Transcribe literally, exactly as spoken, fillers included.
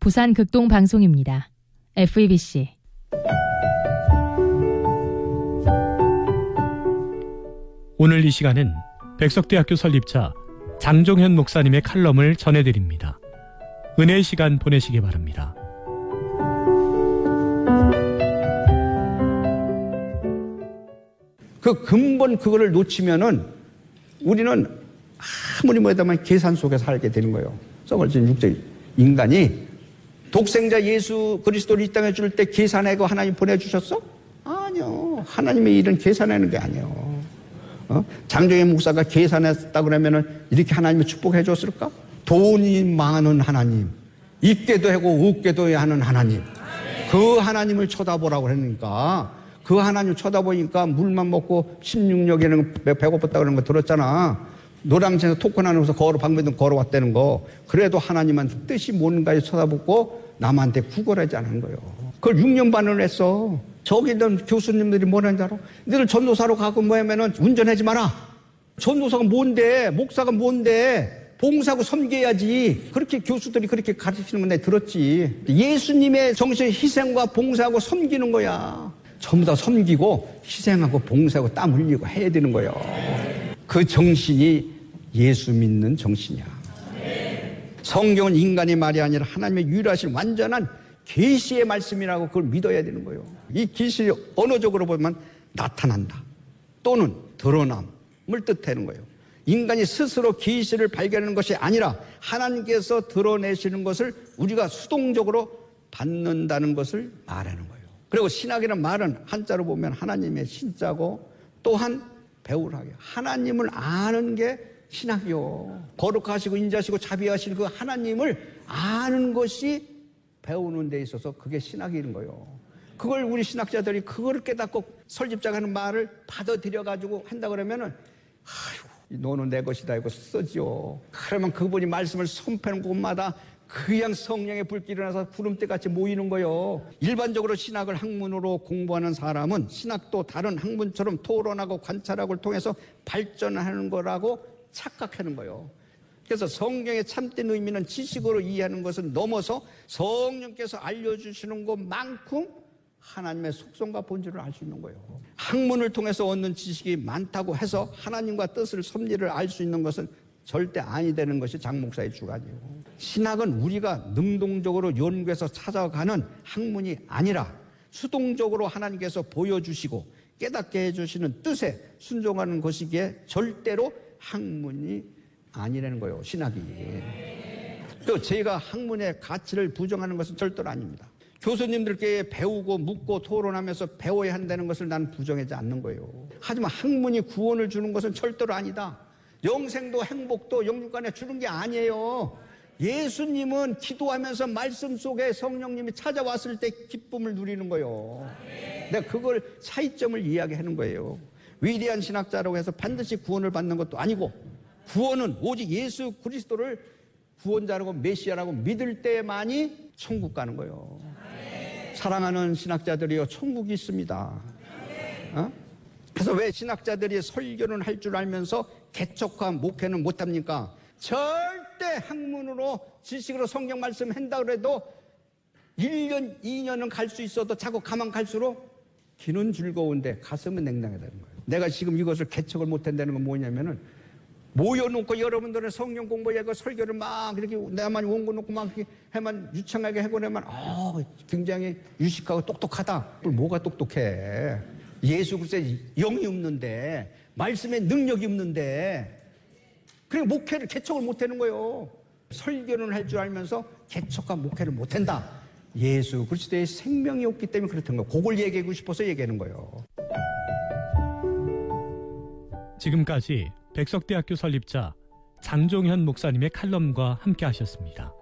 부산 극동 방송입니다. 에프이비씨. 오늘 이 시간은 백석대학교 설립자 장종현 목사님의 칼럼을 전해드립니다. 은혜의 시간 보내시기 바랍니다. 그 근본 그거를 놓치면은 우리는 아무리 뭐다만 계산 속에 살게 되는 거예요. 썩어진 육적 인간이 독생자 예수 그리스도를 이 땅에 줄 때 계산하고 하나님 보내주셨어? 아니요. 하나님의 일은 계산하는 게 아니에요. 어? 장종현 목사가 계산했다 그러면은 이렇게 하나님이 축복해 줬을까? 돈이 많은 하나님, 있게도 하고 없게도 하는 하나님, 그 하나님을 쳐다보라고 그러니까 그 하나님 쳐다보니까 물만 먹고 십육 년에는 배고팠다 그러는 거 들었잖아. 노량진에서 토큰 하면서 걸어 방배동 걸어왔다는 거. 그래도 하나님한 뜻이 뭔가에 쳐다보고 남한테 구걸하지 않은 거예요. 그걸 육 년 반을 했어. 저기 있는 교수님들이 뭐라는 줄 알아? 너희들 전도사로 가고 뭐하면은 운전하지 마라. 전도사가 뭔데? 목사가 뭔데? 봉사하고 섬겨야지. 그렇게 교수들이 그렇게 가르치는 건 내가 들었지. 예수님의 정신 희생과 봉사하고 섬기는 거야. 전부 다 섬기고 희생하고 봉사하고 땀 흘리고 해야 되는 거예요. 그 정신이 예수 믿는 정신이야. 성경은 인간의 말이 아니라 하나님의 유일하신 완전한 계시의 말씀이라고 그걸 믿어야 되는 거예요. 이 계시 언어적으로 보면 나타난다 또는 드러남을 뜻하는 거예요. 인간이 스스로 계시를 발견하는 것이 아니라 하나님께서 드러내시는 것을 우리가 수동적으로 받는다는 것을 말하는 거예요. 그리고 신학이라는 말은 한자로 보면 하나님의 신자고 또한 배우라고 해요. 하나님을 아는 게 신학이요. 거룩하시고 인자시고 자비하시는 그 하나님을 아는 것이 배우는 데 있어서 그게 신학인 거예요. 그걸 우리 신학자들이 그걸 깨닫고 설집자가 하는 말을 받아들여가지고 한다 그러면은 아이고 너는 내 것이다 이거 쓰지요. 그러면 그분이 말씀을 선포하는 곳마다 그냥 성령의 불길이 일어나서 구름대같이 모이는 거예요. 일반적으로 신학을 학문으로 공부하는 사람은 신학도 다른 학문처럼 토론하고 관찰하고를 통해서 발전하는 거라고 착각하는 거예요. 그래서 성경의 참된 의미는 지식으로 이해하는 것은 넘어서 성령께서 알려주시는 것만큼 하나님의 속성과 본질을 알 수 있는 거예요. 학문을 통해서 얻는 지식이 많다고 해서 하나님과 뜻을 섭리를 알 수 있는 것은 절대 아니 되는 것이 장 목사의 주관이에요. 신학은 우리가 능동적으로 연구해서 찾아가는 학문이 아니라 수동적으로 하나님께서 보여주시고 깨닫게 해주시는 뜻에 순종하는 것이기에 절대로 학문이 아니라는 거예요. 신학이. 또 제가 학문의 가치를 부정하는 것은 절대로 아닙니다. 교수님들께 배우고 묻고 토론하면서 배워야 한다는 것을 나는 부정하지 않는 거예요. 하지만 학문이 구원을 주는 것은 절대로 아니다. 영생도 행복도 영육간에 주는 게 아니에요. 예수님은 기도하면서 말씀 속에 성령님이 찾아왔을 때 기쁨을 누리는 거예요. 내가 그걸 차이점을 이야기하는 거예요. 위대한 신학자라고 해서 반드시 구원을 받는 것도 아니고 구원은 오직 예수 그리스도를 구원자라고 메시아라고 믿을 때만이 천국 가는 거예요. 사랑하는 신학자들이요, 천국이 있습니다. 어? 그래서 왜 신학자들이 설교는 할 줄 알면서 개척과 목회는 못합니까? 절대 학문으로 지식으로 성경 말씀 한다 그래도 일 년, 이 년은 갈 수 있어도 자꾸 가만 갈수록 귀는 즐거운데 가슴은 냉랭하다는 거예요. 내가 지금 이것을 개척을 못한다는 건 뭐냐면은 모여놓고 여러분들은 성경 공부하고 설교를 막 이렇게 나만 원고 놓고 막 이렇게 해만 유창하게 하고 나면 아, 굉장히 유식하고 똑똑하다. 뭐가 똑똑해? 예수 그리스도의 영이 없는데 말씀의 능력이 없는데 그리고 목회를 개척을 못하는 거예요. 설교는 할 줄 알면서 개척과 목회를 못한다. 예수 그리스도의 생명이 없기 때문에 그렇던 거예요. 그걸 얘기하고 싶어서 얘기하는 거예요. 지금까지 백석대학교 설립자 장종현 목사님의 칼럼과 함께 하셨습니다.